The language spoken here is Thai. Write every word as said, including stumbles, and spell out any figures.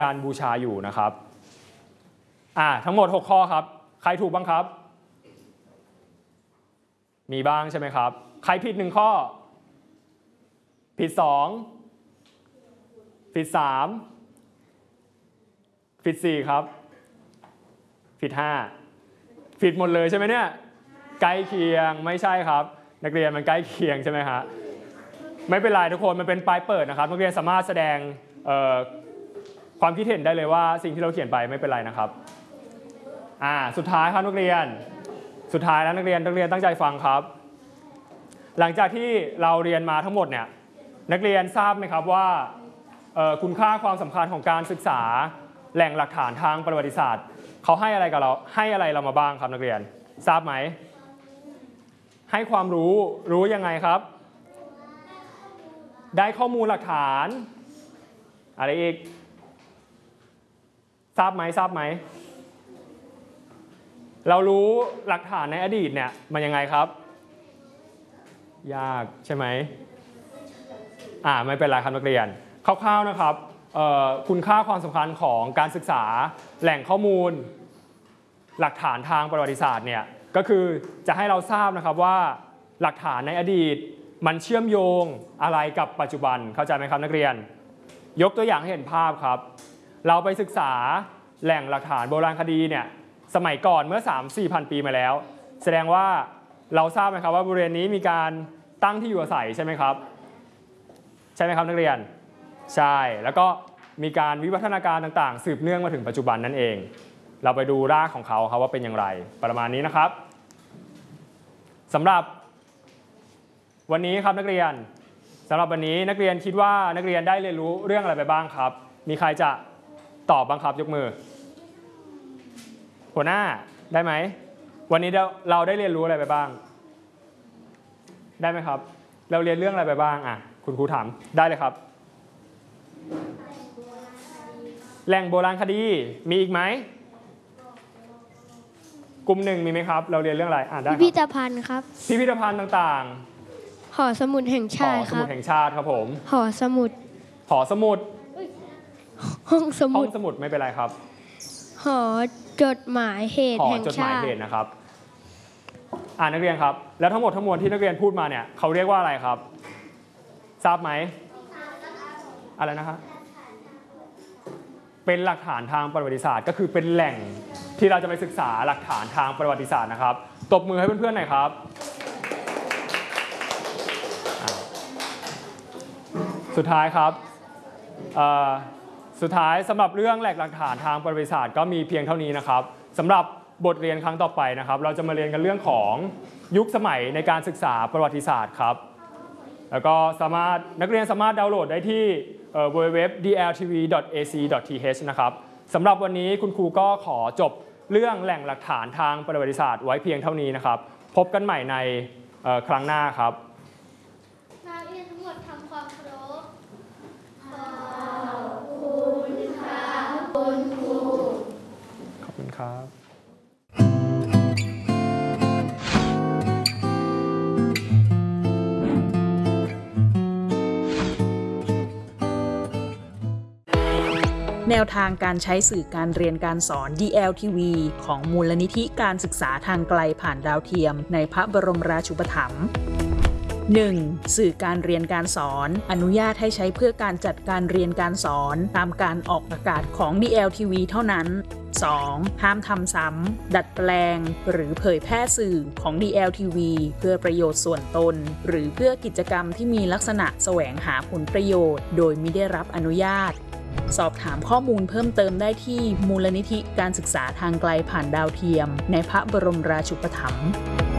การบูชาอยู่นะครับอ่าทั้งหมดหกข้อครับใครถูกบ้างครับมีบ้างใช่ไหมครับใครผิดหนึ่งข้อผิดสองผิดสามผิดสี่ครับผิดห้าผิดหมดเลยใช่ไหมเนี่ยใกล้เคียงไม่ใช่ครับนักเรียนมันใกล้เคียงใช่ไหมฮะไม่เป็นไรทุกคนมันเป็นปลายเปิดนะครับนักเรียนสามารถแสดงความคิดเห็นได้เลยว่าสิ่งที่เราเขียนไปไม่เป็นไรนะครับอ่าสุดท้ายครับนักเรียนสุดท้ายแล้วนักเรียนนักเรียนตั้งใจฟังครับหลังจากที่เราเรียนมาทั้งหมดเนี่ยนักเรียนทราบไหมครับว่าคุณค่าความสำคัญของการศึกษาแหล่งหลักฐานทางประวัติศาสตร์เขาให้อะไรกับเราให้อะไรเรามาบ้างครับนักเรียนทราบไหมให้ความรู้รู้ยังไงครับได้ข้อมูลหลักฐานอะไรอีกทราบไหมทราบไหมเรารู้หลักฐานในอดีตเนี่ยมันยังไงครับยากใช่ไหมอ่าไม่เป็นไรครับนักเรียนคร่าวๆนะครับคุณค่าความสำคัญของการศึกษาแหล่งข้อมูลหลักฐานทางประวัติศาสตร์เนี่ยก็คือจะให้เราทราบนะครับว่าหลักฐานในอดีตมันเชื่อมโยงอะไรกับปัจจุบันเข้าใจไหมครับนักเรียนยกตัวอย่างให้เห็นภาพครับเราไปศึกษาแหล่งหลักฐานโบราณคดีเนี่ยสมัยก่อนเมื่อ สามถึงสี่ พันปีมาแล้วแสดงว่าเราทราบไหมครับว่าบริเวณนี้มีการตั้งที่อยู่อาศัยใช่ไหมครับใช่ไหมครับนักเรียนใช่แล้วก็มีการวิวัฒนาการต่างๆสืบเนื่องมาถึงปัจจุบันนั่นเองเราไปดูรากของเขาครับว่าเป็นอย่างไรประมาณนี้นะครับสำหรับวันนี้ครับนักเรียนสำหรับวันนี้นักเรียนคิดว่านักเรียนได้เรียนรู้เรื่องอะไรไปบ้างครับมีใครจะตอบบ้างครับยกมือหัวหน้าได้ไหมวันนี้เราได้เรียนรู้อะไรไปบ้างได้ไหมครับเราเรียนเรื่องอะไรไปบ้างอ่ะคุณครูถามได้เลยครับแหล่งโบราณคดีมีอีกไหมกลุ่มหนึ่งมีไหมครับเราเรียนเรื่องอะไรอ่านได้พิพิธภัณฑ์ครับพิพิธภัณฑ์ต่างๆหอสมุดแห่งชาติครับหอสมุดแห่งชาติครับผมหอสมุดหอสมุดห้องสมุดห้องสมุดไม่เป็นไรครับหอจดหมายเหตุแห่งชาติหอจดหมายเหตุนะครับอ่านักเรียนครับแล้วทั้งหมดทั้งมวลที่นักเรียนพูดมาเนี่ยเขาเรียกว่าอะไรครับทราบไหมอะไรนะครับเป็นหลักฐานทางประวัติศาสตร์ก็คือเป็นแหล่งที่เราจะไปศึกษาหลักฐานทางประวัติศาสตร์นะครับตบมือให้เพื่อนๆหน่อยครับสุดท้ายครับสุดท้ายสำหรับเรื่องแหล่งหลักฐานทางประวัติศาสตร์ก็มีเพียงเท่านี้นะครับสำหรับบทเรียนครั้งต่อไปนะครับเราจะมาเรียนกันเรื่องของยุคสมัยในการศึกษาประวัติศาสตร์ครับแล้วก็สามารถนักเรียนสามารถดาวน์โหลดได้ที่ ดับเบิลยู ดับเบิลยู ดับเบิลยู ดอท ดี แอล ที วี ดอท เอ ซี ดอท ที เอช นะครับสำหรับวันนี้คุณครูก็ขอจบเรื่องแหล่งหลักฐานทางประวัติศาสตร์ไว้เพียงเท่านี้นะครับพบกันใหม่ในครั้งหน้าครับนักเรียนทั้งหมดทำความเคารพขอบคุณค่ะคุณครูขอบคุณครับแนวทางการใช้สื่อการเรียนการสอน ดี แอล ที วี ของมูลนิธิการศึกษาทางไกลผ่านดาวเทียมในพระบรมราชูปถัมภ์ หนึ่ง. สื่อการเรียนการสอนอนุญาตให้ใช้เพื่อการจัดการเรียนการสอนตามการออกอากาศของ ดี แอล ที วี เท่านั้น สอง. ห้ามทำซ้ำดัดแปลงหรือเผยแพร่สื่อของ ดี แอล ที วี เพื่อประโยชน์ส่วนตนหรือเพื่อกิจกรรมที่มีลักษณะแสวงหาผลประโยชน์โดยมิได้รับอนุญาตสอบถามข้อมูลเพิ่มเติมได้ที่มูลนิธิการศึกษาทางไกลผ่านดาวเทียมในพระบรมราชูปถัมภ์